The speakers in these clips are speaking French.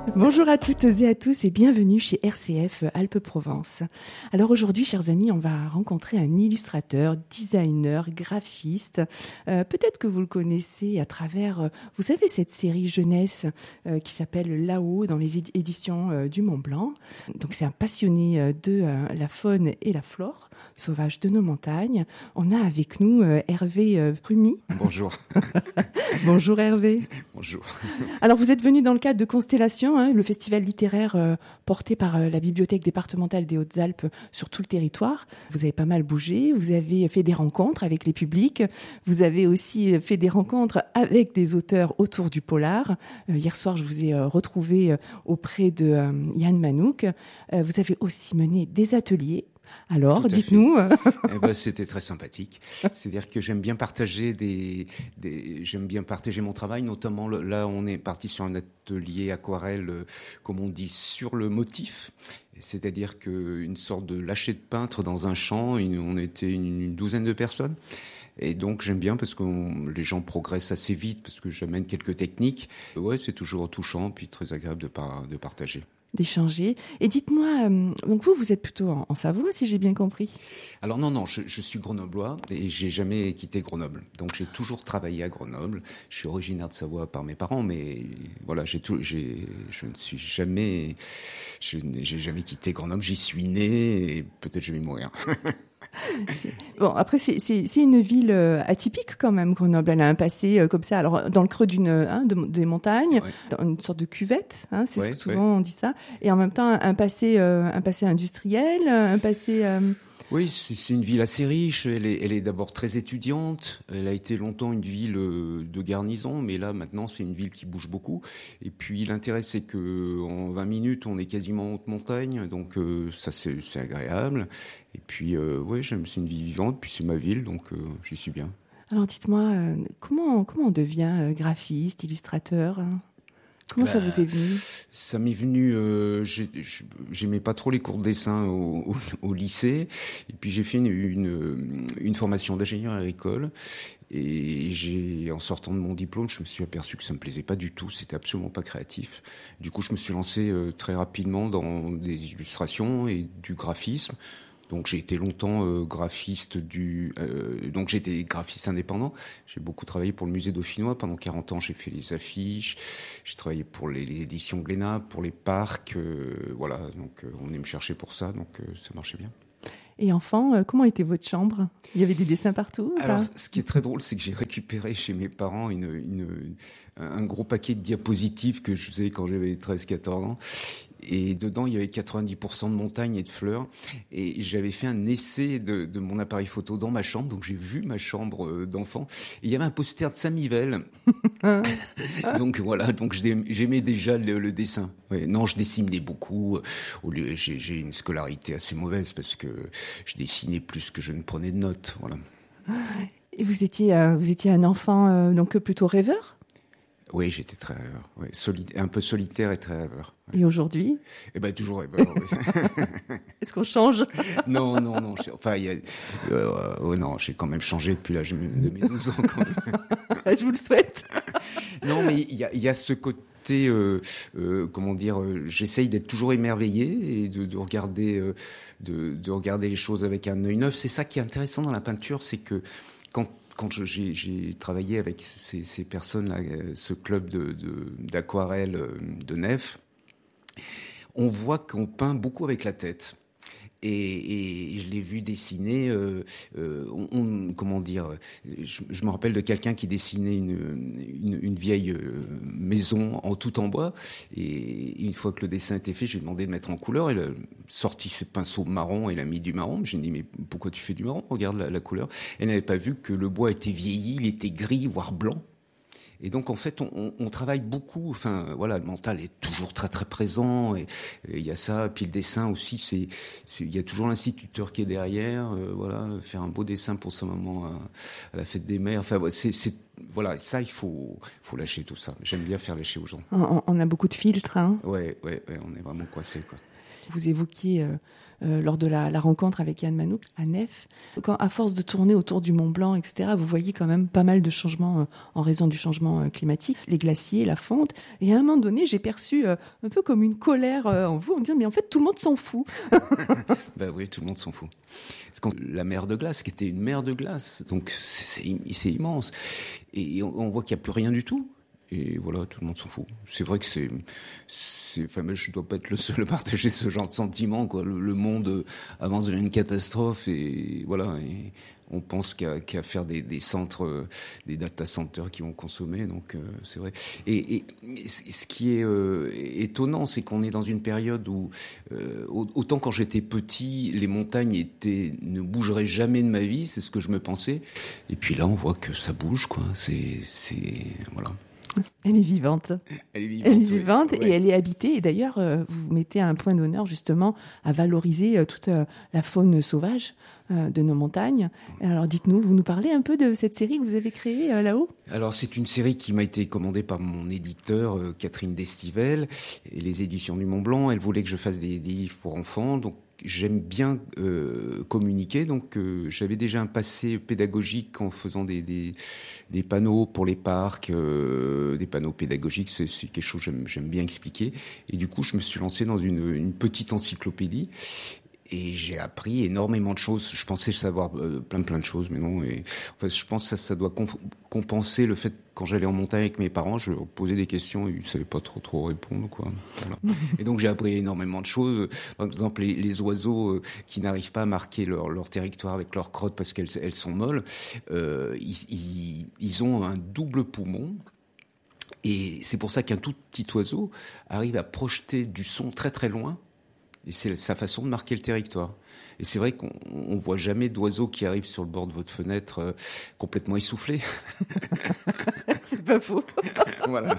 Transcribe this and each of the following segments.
Bonjour à toutes et à tous et bienvenue chez RCF Alpes-Provence. Alors aujourd'hui, chers amis, on va rencontrer un illustrateur, designer, graphiste. Peut-être que vous le connaissez à travers, vous savez, cette série jeunesse qui s'appelle Là-haut dans les éditions du Mont Blanc. Donc c'est un passionné de la faune et la flore sauvage de nos montagnes. On a avec nous Hervé Prumi. Bonjour. Bonjour Hervé. Bonjour. Alors vous êtes venu dans le cadre de Constellation, le festival littéraire porté par la Bibliothèque départementale des Hautes-Alpes sur tout le territoire. Vous avez pas mal bougé, vous avez fait des rencontres avec les publics, vous avez aussi fait des rencontres avec des auteurs autour du polar. Hier soir, je vous ai retrouvé auprès de Yann Manouk. Vous avez aussi mené des ateliers. Alors, dites-nous. C'était très sympathique. C'est-à-dire que j'aime bien partager j'aime bien partager mon travail, notamment là, on est parti sur un atelier aquarelle, comme on dit, sur le motif. C'est-à-dire qu'une sorte de lâcher de peintre dans un champ. On était une douzaine de personnes. Et donc j'aime bien parce que les gens progressent assez vite parce que j'amène quelques techniques. Ouais, c'est toujours touchant puis très agréable de partager. D'échanger. Et dites-moi, donc vous êtes plutôt en Savoie, si j'ai bien compris. Alors non, je suis grenoblois et j'ai jamais quitté Grenoble. Donc j'ai toujours travaillé à Grenoble. Je suis originaire de Savoie par mes parents, mais voilà, j'ai jamais quitté Grenoble. J'y suis né et peut-être je vais y mourir. Bon, après, c'est une ville atypique quand même, Grenoble. Elle a un passé comme ça, alors dans le creux des montagnes, ouais. Dans une sorte de cuvette, c'est ce que souvent on dit ça, et en même temps un passé industriel, un passé... Oui, c'est une ville assez riche. Elle est d'abord très étudiante. Elle a été longtemps une ville de garnison, mais là maintenant c'est une ville qui bouge beaucoup. Et puis l'intérêt c'est que en 20 minutes on est quasiment en haute montagne, donc ça c'est agréable. Et puis c'est une ville vivante. Puis c'est ma ville, donc j'y suis bien. Alors dites-moi, comment on devient graphiste, illustrateur ? Comment ça vous est venu ? Ça m'est venu, j'aimais pas trop les cours de dessin au lycée, et puis j'ai fait une formation d'ingénieur agricole, et en sortant de mon diplôme, je me suis aperçu que ça me plaisait pas du tout, c'était absolument pas créatif. Du coup, je me suis lancé très rapidement dans des illustrations et du graphisme. Donc j'ai été longtemps graphiste donc j'étais graphiste indépendant. J'ai beaucoup travaillé pour le musée dauphinois. Pendant 40 ans, j'ai fait les affiches. J'ai travaillé pour les éditions Glénat, pour les parcs. Voilà, donc on venait me chercher pour ça, donc ça marchait bien. Et enfant, comment était votre chambre ? Il y avait des dessins partout ? Alors, ce qui est très drôle, c'est que j'ai récupéré chez mes parents un gros paquet de diapositives que je faisais quand j'avais 13-14 ans. Et dedans, il y avait 90% de montagnes et de fleurs. Et j'avais fait un essai de mon appareil photo dans ma chambre. Donc, j'ai vu ma chambre d'enfant. Et il y avait un poster de Saint-Mivel. Donc, voilà. Donc, j'aimais déjà le dessin. Ouais, non, je dessinais beaucoup. J'ai une scolarité assez mauvaise parce que je dessinais plus que je ne prenais de notes. Voilà. Et vous étiez un enfant donc plutôt rêveur ? Oui, j'étais très rêveur. Ouais, un peu solitaire et très rêveur. Ouais. Et aujourd'hui ? Toujours rêveur. Oui. Est-ce qu'on change ? Non. Enfin, non, j'ai quand même changé depuis l'âge de mes 12 ans quand même. Je vous le souhaite. Non, mais il y a ce côté, comment dire, j'essaye d'être toujours émerveillé et de regarder les choses avec un œil neuf. C'est ça qui est intéressant dans la peinture, c'est que quand j'ai travaillé avec ces personnes-là, ce club d'aquarelle de Nef, on voit qu'on peint beaucoup avec la tête. Et je l'ai vu dessiner, comment dire, je me rappelle de quelqu'un qui dessinait une vieille maison tout en bois, et une fois que le dessin était fait, je lui ai demandé de mettre en couleur. Elle a sorti ses pinceaux marrons et elle a mis du marron. Je lui ai dit, mais pourquoi tu fais du marron ? Regarde la couleur. Elle n'avait pas vu que le bois était vieilli, il était gris, voire blanc. Et donc en fait on travaille beaucoup. Enfin voilà, le mental est toujours très très présent. Et il y a ça. Puis le dessin aussi, il y a toujours l'instituteur qui est derrière. Voilà, faire un beau dessin pour sa maman à la fête des mères. Enfin voilà, ça il faut lâcher tout ça. J'aime bien faire lâcher aux gens. On a beaucoup de filtres. Ouais, on est vraiment coincé quoi. Vous évoquiez lors de la rencontre avec Yann Manouk à Nef, quand à force de tourner autour du Mont Blanc, etc., vous voyez quand même pas mal de changements en raison du changement climatique, les glaciers, la fonte. Et à un moment donné, j'ai perçu un peu comme une colère en vous, en me disant mais en fait tout le monde s'en fout. Ben oui, tout le monde s'en fout. Parce que la mer de glace, qui était une mer de glace, donc c'est immense. Et on voit qu'il n'y a plus rien du tout. Et voilà, tout le monde s'en fout. C'est vrai que enfin, je dois pas être le seul à partager ce genre de sentiment, quoi. Le monde avance vers une catastrophe et voilà. Et on pense qu'à faire des centres, des data centers qui vont consommer. Donc c'est vrai. Et ce qui est étonnant, c'est qu'on est dans une période où autant quand j'étais petit, les montagnes ne bougeraient jamais de ma vie. C'est ce que je me pensais. Et puis là, on voit que ça bouge, quoi. C'est voilà. Elle est vivante. Elle est vivante, oui. Et elle est habitée. Et d'ailleurs, vous mettez un point d'honneur justement à valoriser toute la faune sauvage de nos montagnes. Alors dites-nous, vous nous parlez un peu de cette série que vous avez créée là-haut ? Alors c'est une série qui m'a été commandée par mon éditeur Catherine Destivelle et les éditions du Mont Blanc. Elle voulait que je fasse des livres pour enfants, donc j'aime bien communiquer, donc j'avais déjà un passé pédagogique en faisant des panneaux pour les parcs, des panneaux pédagogiques, c'est quelque chose que j'aime bien expliquer. Et du coup, je me suis lancé dans une petite encyclopédie. Et j'ai appris énormément de choses. Je pensais savoir plein de choses, mais non. Et en fait, je pense que ça doit compenser le fait que quand j'allais en montagne avec mes parents, je leur posais des questions et ils savaient pas trop répondre, quoi. Voilà. Et donc j'ai appris énormément de choses. Par exemple, les oiseaux qui n'arrivent pas à marquer leur territoire avec leurs crottes parce qu'elles sont molles, ils ont un double poumon. Et c'est pour ça qu'un tout petit oiseau arrive à projeter du son très très loin. Et c'est sa façon de marquer le territoire. Et c'est vrai qu'on voit jamais d'oiseaux qui arrivent sur le bord de votre fenêtre complètement essoufflés. C'est pas faux. Voilà.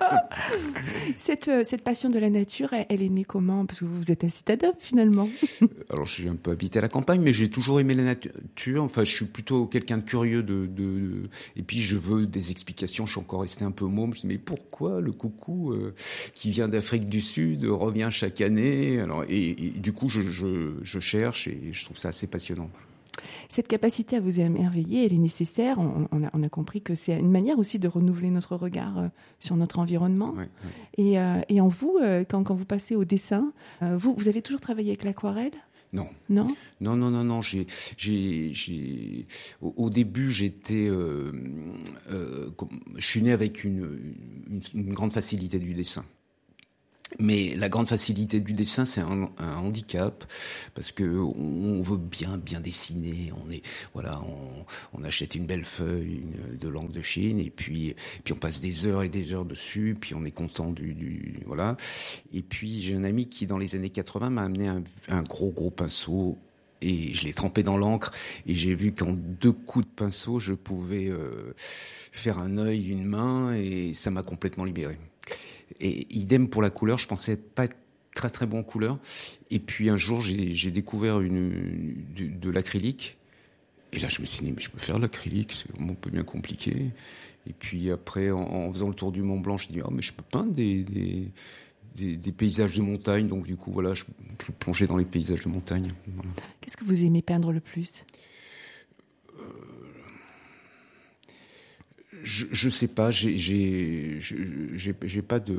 Cette passion de la nature, elle est née comment ? Parce que vous êtes un citadin finalement. Alors j'ai un peu habité à la campagne, mais j'ai toujours aimé la nature. Enfin, je suis plutôt quelqu'un de curieux et puis je veux des explications. Je suis encore resté un peu môme. Je me dis mais pourquoi le coucou qui vient d'Afrique du Sud revient chaque année ? Alors et du coup je cherche et je trouve ça assez passionnant. Cette capacité à vous émerveiller, elle est nécessaire. On a compris que c'est une manière aussi de renouveler notre regard sur notre environnement. Ouais. Et en vous, quand vous passez au dessin, vous avez toujours travaillé avec l'aquarelle ? Non. Non. Au début, j'étais, je suis né avec une grande facilité du dessin. Mais la grande facilité du dessin, c'est un handicap parce que on veut bien dessiner. On achète une belle feuille de langue de Chine et puis on passe des heures et des heures dessus. Puis on est content voilà. Et puis j'ai un ami qui dans les années 80 m'a amené un gros pinceau. Et je l'ai trempé dans l'encre et j'ai vu qu'en 2 coups de pinceau, je pouvais faire un œil, une main et ça m'a complètement libéré. Et idem pour la couleur, je pensais pas être très très bon en couleur. Et puis un jour, j'ai découvert de l'acrylique. Et là, je me suis dit, mais je peux faire de l'acrylique, c'est vraiment un peu bien compliqué. Et puis après, en faisant le tour du Mont Blanc, je me dis, mais je peux peindre des paysages de montagne. Donc du coup, voilà, je plongeais dans les paysages de montagne. Voilà. Qu'est-ce que vous aimez peindre le plus ? Je sais pas, j'ai pas de.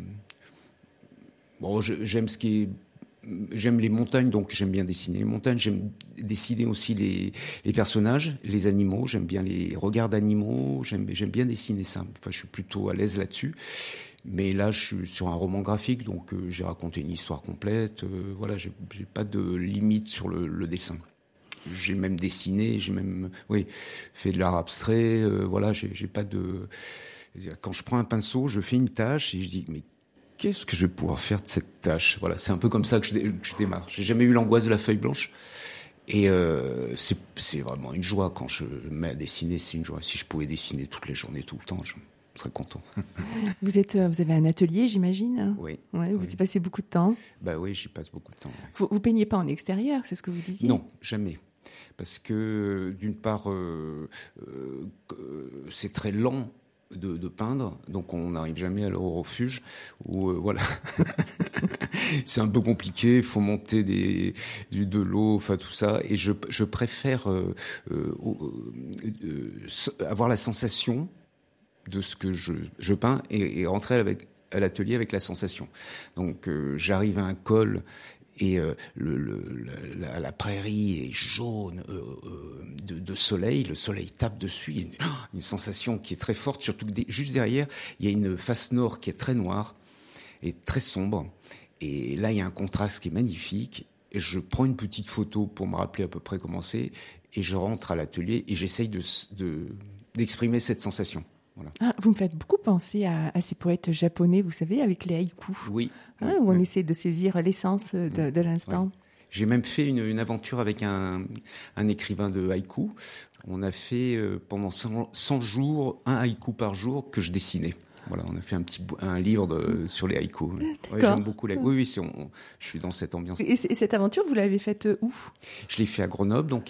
Bon, j'aime j'aime les montagnes, donc j'aime bien dessiner les montagnes. J'aime dessiner aussi les personnages, les animaux. J'aime bien les regards d'animaux. J'aime bien dessiner ça. Enfin, je suis plutôt à l'aise là-dessus. Mais là, je suis sur un roman graphique, donc j'ai raconté une histoire complète. Voilà, j'ai pas de limite sur le dessin. J'ai même dessiné, fait de l'art abstrait. Voilà, j'ai pas de. Quand je prends un pinceau, je fais une tâche et je dis mais qu'est-ce que je vais pouvoir faire de cette tâche ? Voilà, c'est un peu comme ça que je démarre. J'ai jamais eu l'angoisse de la feuille blanche et c'est vraiment une joie quand je mets à dessiner. C'est une joie. Si je pouvais dessiner toutes les journées, tout le temps, je serais content. Vous avez un atelier, j'imagine ? Oui. Ouais, vous y passez beaucoup de temps ? Bah oui, j'y passe beaucoup de temps. Ouais. Vous peignez pas en extérieur, c'est ce que vous disiez ? Non, jamais. Parce que d'une part, c'est très lent de peindre, donc on n'arrive jamais à aller au refuge. Où voilà, c'est un peu compliqué. Il faut monter de l'eau, enfin tout ça. Et je préfère avoir la sensation de ce que je peins et rentrer à l'atelier avec la sensation. Donc j'arrive à un col et la prairie est jaune de soleil, le soleil tape dessus, il y a une sensation qui est très forte, surtout que juste derrière, il y a une face nord qui est très noire et très sombre. Et là, il y a un contraste qui est magnifique. Et je prends une petite photo pour me rappeler à peu près comment c'est, et je rentre à l'atelier et j'essaye d'exprimer cette sensation. Voilà. Ah, vous me faites beaucoup penser à ces poètes japonais, vous savez, avec les haïkus. Oui. Où on essaie de saisir l'essence de l'instant. Ouais. J'ai même fait une aventure avec un écrivain de haïku. On a fait pendant 100 jours, un haïku par jour que je dessinais. Voilà, on a fait un livre sur les haïkus. Ouais, j'aime beaucoup les. Oui, je suis dans cette ambiance. Et cette aventure, vous l'avez faite où? Je l'ai fait à Grenoble, donc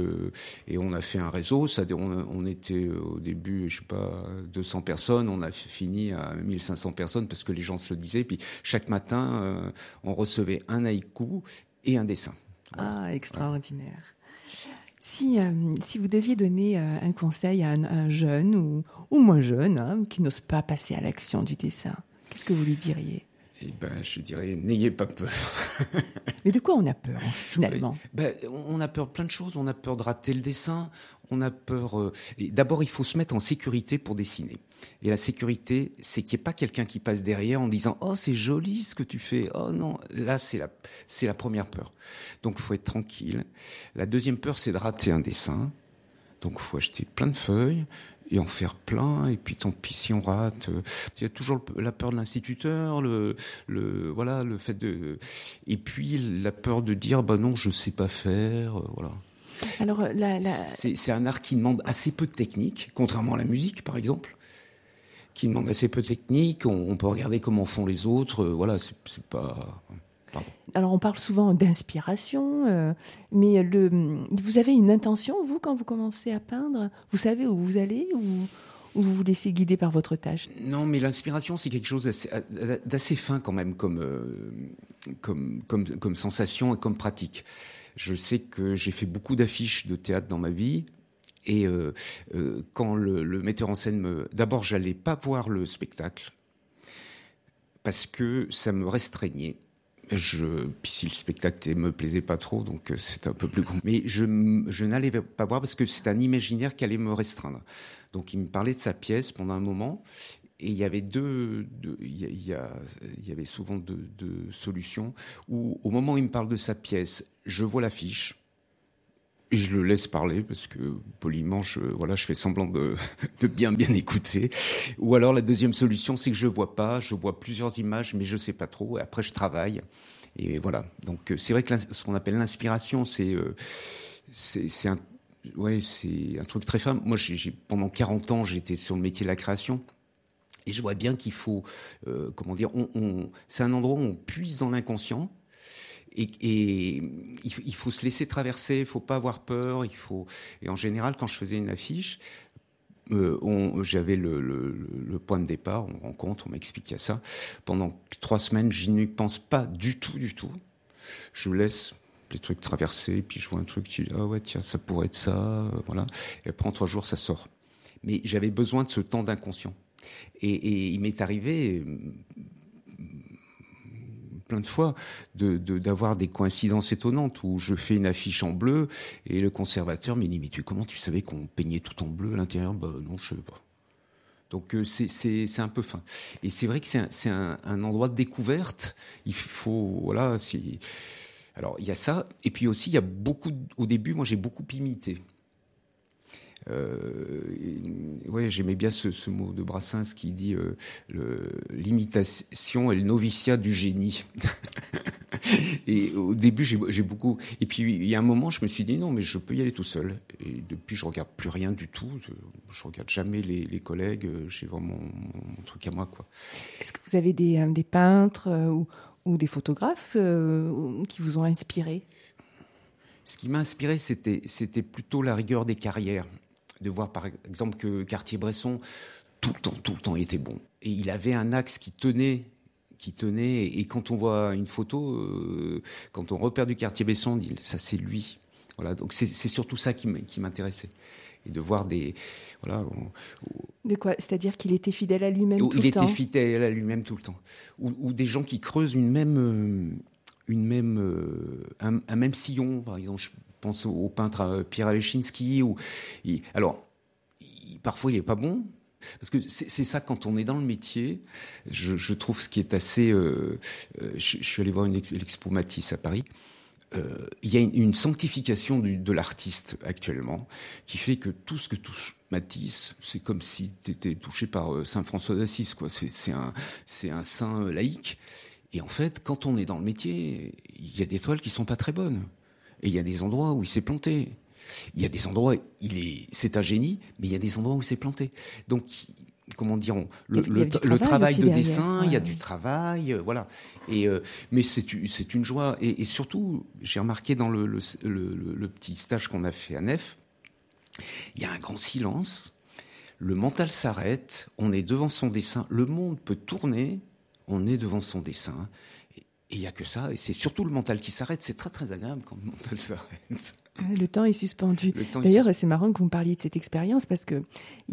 et on a fait un réseau. On était au début, je sais pas, 200 personnes. On a fini à 1500 personnes parce que les gens se le disaient. Puis chaque matin, on recevait un haïku et un dessin. Voilà. Ah, extraordinaire. Si vous deviez donner un conseil à un jeune ou moins jeune qui n'ose pas passer à l'action du dessin, qu'est-ce que vous lui diriez? Eh ben, je dirais, n'ayez pas peur. Mais de quoi on a peur, finalement? On a peur de plein de choses. On a peur de rater le dessin. On a peur... D'abord, il faut se mettre en sécurité pour dessiner. Et la sécurité, c'est qu'il n'y ait pas quelqu'un qui passe derrière en disant « Oh, c'est joli ce que tu fais. Oh non !» Là, c'est la première peur. Donc, il faut être tranquille. La deuxième peur, c'est de rater un dessin. Donc, il faut acheter plein de feuilles et en faire plein, et puis tant pis si on rate. Il y a toujours la peur de l'instituteur, le fait de... Et puis la peur de dire, non, je sais pas faire, voilà. Alors, c'est un art qui demande assez peu de technique, contrairement à la musique, par exemple, qui demande assez peu de technique. On peut regarder comment font les autres, voilà, c'est pas... Pardon. Alors, on parle souvent d'inspiration, mais vous avez une intention, vous, quand vous commencez à peindre? Vous savez où vous allez ou vous vous laissez guider par votre tâche? Non, mais l'inspiration, c'est quelque chose d'assez fin quand même comme sensation et comme pratique. Je sais que j'ai fait beaucoup d'affiches de théâtre dans ma vie. Et quand le metteur en scène D'abord, j'allais pas voir le spectacle parce que ça me restreignait. Puis si le spectacle me plaisait pas trop, donc c'était un peu plus grand. Mais je n'allais pas voir parce que c'est un imaginaire qui allait me restreindre. Donc il me parlait de sa pièce pendant un moment, et il y avait il y avait souvent deux solutions où au moment où il me parle de sa pièce, je vois l'affiche. Et je le laisse parler parce que poliment, je fais semblant de bien écouter. Ou alors la deuxième solution, c'est que je vois plusieurs images, mais je sais pas trop. Et après, je travaille. Et voilà. Donc c'est vrai que ce qu'on appelle l'inspiration, c'est un truc très fin. Moi, pendant 40 ans, j'étais sur le métier de la création. Et je vois bien qu'il faut, c'est un endroit où on puise dans l'inconscient. Et il faut se laisser traverser, il faut pas avoir peur, et en général, quand je faisais une affiche, j'avais le point de départ, on rencontre, on m'expliquait ça. Pendant 3 semaines, je n'y pense pas du tout. Je laisse les trucs traverser, et puis je vois un truc, je dis, ah ouais, tiens, ça pourrait être ça, voilà. Et après, en 3 jours, ça sort. Mais j'avais besoin de ce temps d'inconscient. Et il m'est arrivé plein de fois d'avoir des coïncidences étonnantes où je fais une affiche en bleu et le conservateur me dit mais comment tu savais qu'on peignait tout en bleu à l'intérieur? Non, je savais pas. Donc c'est un peu fin. Et c'est vrai que c'est un endroit de découverte. Il faut alors il y a ça, et puis aussi il y a au début moi j'ai beaucoup imité. J'aimais bien ce mot de Brassens qui dit l'imitation est le noviciat du génie. Et au début, j'ai beaucoup. Et puis il y a un moment, je me suis dit non, mais je peux y aller tout seul. Et depuis, je regarde plus rien du tout. Je regarde jamais les collègues. J'ai vraiment mon truc à moi, quoi. Est-ce que vous avez des peintres ou des photographes qui vous ont inspiré? Ce qui m'a inspiré, c'était plutôt la rigueur des carrières. De voir par exemple que Cartier-Bresson, tout le temps, il était bon. Et il avait un axe qui tenait. Et quand on voit une photo, quand on repère du Cartier-Bresson, on dit ça c'est lui. Voilà, donc c'est surtout ça qui m'intéressait. Et de voir des... Voilà, de quoi? C'est-à-dire qu'il était fidèle à lui-même tout le temps? Il était fidèle à lui-même tout le temps. Ou des gens qui creusent un même sillon. Par exemple, je pense au peintre Pierre Alechinsky. Parfois, il n'est pas bon. Parce que c'est ça, quand on est dans le métier, je trouve ce qui est assez... je suis allé voir l'expo Matisse à Paris. Il y a une sanctification de l'artiste actuellement qui fait que tout ce que touche Matisse, c'est comme si tu étais touché par Saint François d'Assise, quoi. C'est un saint laïque. Et en fait, quand on est dans le métier, il y a des toiles qui sont pas très bonnes. Et il y a des endroits où il s'est planté. Il y a des endroits, c'est un génie, mais il y a des endroits où il s'est planté. Donc, comment dirons, le travail de dessin, il y a du travail, voilà. Mais c'est une joie. Et surtout, j'ai remarqué dans le petit stage qu'on a fait à Nef, il y a un grand silence. Le mental s'arrête. On est devant son dessin. Le monde peut tourner. On est devant son dessin. Et il y a que ça. Et c'est surtout le mental qui s'arrête. C'est très très agréable quand le mental s'arrête. Le temps est suspendu. D'ailleurs, c'est marrant que vous me parliez de cette expérience parce que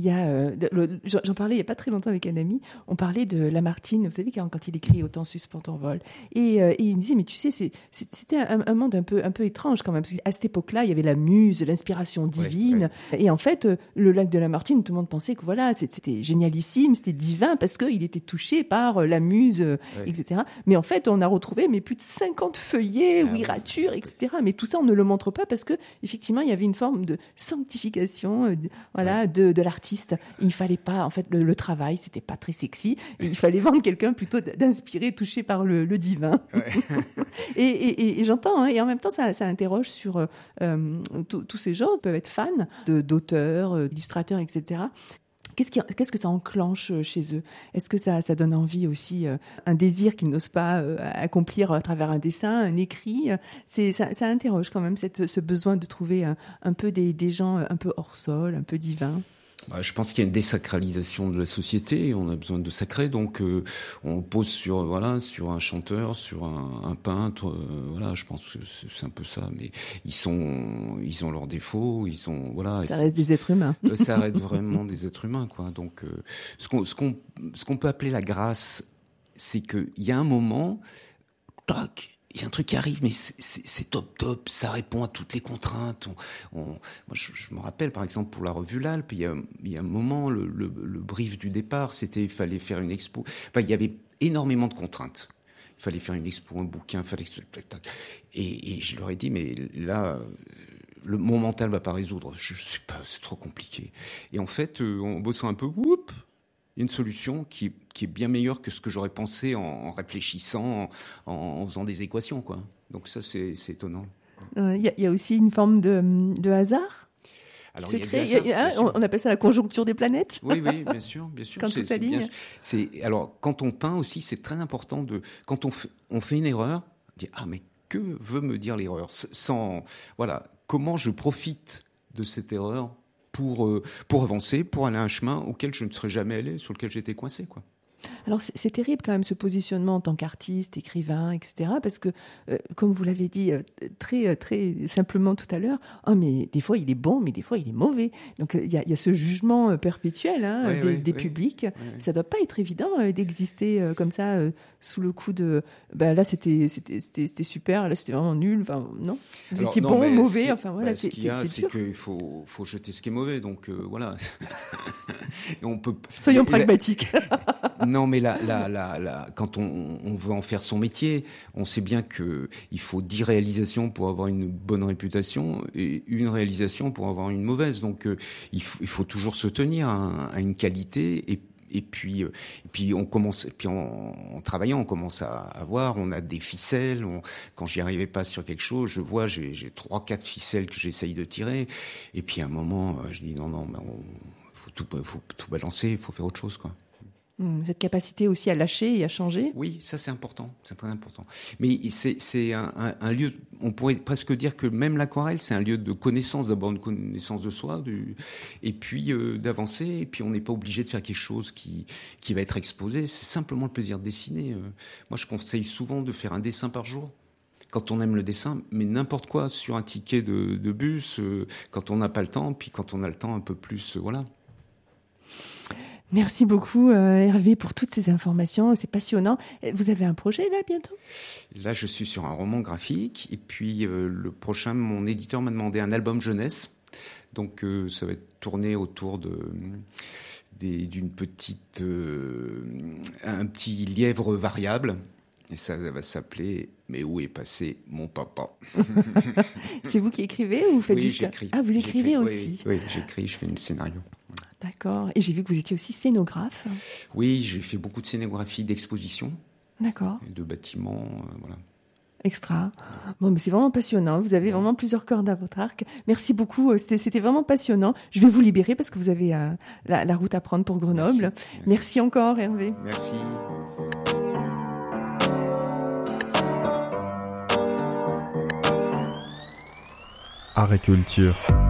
j'en parlais il n'y a pas très longtemps avec un ami. On parlait de Lamartine, vous savez, quand il écrit « Au temps suspend ton vol ». Et il me disait, mais tu sais, c'était un monde un peu étrange quand même. Parce qu'à cette époque-là, il y avait la muse, l'inspiration divine. Ouais. Et en fait, le lac de Lamartine, tout le monde pensait que voilà, c'était génialissime, c'était divin parce qu'il était touché par la muse, etc. Mais en fait, on a retrouvé plus de 50 feuillets où il rature, etc. Mais tout ça, on ne le montre pas parce que effectivement, il y avait une forme de sanctification, de l'artiste. Et il fallait pas, en fait, le travail, c'était pas très sexy. Et il fallait vendre quelqu'un plutôt d'inspiré, touché par le divin. Ouais. et j'entends, et en même temps, ça interroge sur tous ces gens peuvent être fans d'auteurs, d'illustrateurs, etc. Qu'est-ce que ça enclenche chez eux? Est-ce que ça donne envie aussi, un désir qu'ils n'osent pas accomplir à travers un dessin, un écrit? Ça interroge quand même ce besoin de trouver un peu des gens un peu hors sol, un peu divins. Je pense qu'il y a une désacralisation de la société. On a besoin de sacré, donc on pose sur un chanteur, sur un peintre. Je pense que c'est un peu ça. Mais ils ont leurs défauts. Ça reste des êtres humains. Ça reste vraiment des êtres humains, quoi. Donc ce qu'on peut appeler la grâce, c'est qu'il y a un moment, tac. Il y a un truc qui arrive, mais c'est top, ça répond à toutes les contraintes. Moi, je me rappelle, par exemple, pour la revue L'Alpe, il y a un moment, le brief du départ, il fallait faire une expo. Enfin, il y avait énormément de contraintes. Il fallait faire une expo, un bouquin, et je leur ai dit, mais là, mon mental va pas résoudre. Je sais pas, c'est trop compliqué. Et en fait, en bossant un peu, il y a une solution qui est bien meilleure que ce que j'aurais pensé en réfléchissant, en faisant des équations, quoi. Donc ça, c'est étonnant. Il y a aussi une forme de hasard. Alors, on appelle ça la conjoncture des planètes. Oui, bien sûr. Quand tout s'aligne. Alors, quand on peint aussi, c'est très important quand on fait une erreur, on dit, mais que veut me dire l'erreur? Comment je profite de cette erreur pour avancer, pour aller à un chemin auquel je ne serais jamais allé, sur lequel j'étais coincé, quoi. Alors, c'est terrible quand même ce positionnement en tant qu'artiste, écrivain, etc. Parce que, comme vous l'avez dit très, très simplement tout à l'heure, mais des fois il est bon, mais des fois il est mauvais. Donc, il y a ce jugement perpétuel des publics. Oui. Ça ne doit pas être évident d'exister comme ça, sous le coup de... là, c'était super, là, c'était vraiment nul. Enfin, non. Vous étiez bon, mauvais. Ce qu'il y a, c'est qu'il faut jeter ce qui est mauvais. Donc, voilà. Soyons pragmatiques. Non, mais quand on veut en faire son métier, on sait bien qu'il faut 10 réalisations pour avoir une bonne réputation et une réalisation pour avoir une mauvaise. Donc, il faut toujours se tenir à une qualité et puis on commence, et puis en travaillant, on commence à voir, on a des ficelles. Quand j'y arrivais pas sur quelque chose, j'ai 3-4 ficelles que j'essaye de tirer. Et puis à un moment, je dis non, faut tout balancer, il faut faire autre chose, quoi. Cette capacité aussi à lâcher et à changer. Oui, ça c'est important, c'est très important. Mais c'est un lieu, on pourrait presque dire que même l'aquarelle, c'est un lieu de connaissance, d'abord une connaissance de soi, et puis d'avancer, et puis on n'est pas obligé de faire quelque chose qui va être exposé, c'est simplement le plaisir de dessiner. Moi je conseille souvent de faire un dessin par jour. Quand on aime le dessin, mais n'importe quoi, sur un ticket de bus, quand on n'a pas le temps, puis quand on a le temps un peu plus, voilà. Merci beaucoup Hervé pour toutes ces informations, c'est passionnant. Vous avez un projet là bientôt ? Là je suis sur un roman graphique et puis le prochain, mon éditeur m'a demandé un album jeunesse, donc ça va être tourné autour d'une petite un petit lièvre variable et ça va s'appeler « Mais où est passé mon papa ?» C'est vous qui écrivez ou vous faites Oui, j'écris. Ah, vous écrivez aussi. Oui, j'écris, je fais une scénario. D'accord. Et j'ai vu que vous étiez aussi scénographe. Oui, j'ai fait beaucoup de scénographie d'exposition. D'accord. De bâtiments, voilà. Extra. Bon, mais c'est vraiment passionnant. Vous avez vraiment plusieurs cordes à votre arc. Merci beaucoup. C'était vraiment passionnant. Je vais vous libérer parce que vous avez la route à prendre pour Grenoble. Merci encore, Hervé. Merci. Art et culture.